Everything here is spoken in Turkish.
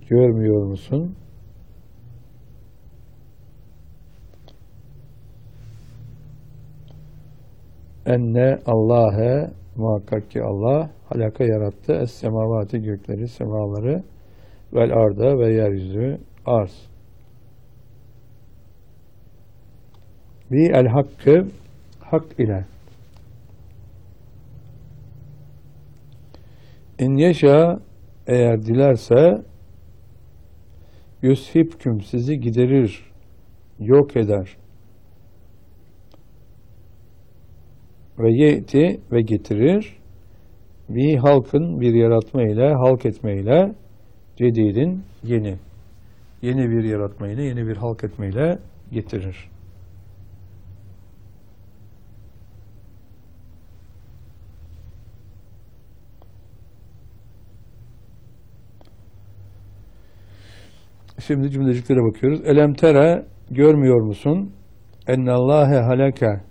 görmüyor musun? Enne Allah'e muhakkak ki Allah halaka yarattı es-semavati gökleri, semaları vel arda ve yeryüzü arz. Bi el hakkı hak ile. İn yeşâ eğer dilerse yushibküm sizi giderir, yok eder. Ve yeti ve getirir bir halkın bir yaratma ile halk etme ile cedidin yeni bir yaratma ile yeni bir halk etme ile getirir. Şimdi cümleciklere bakıyoruz. Elem tere görmüyor musun? Ennallâhe haleke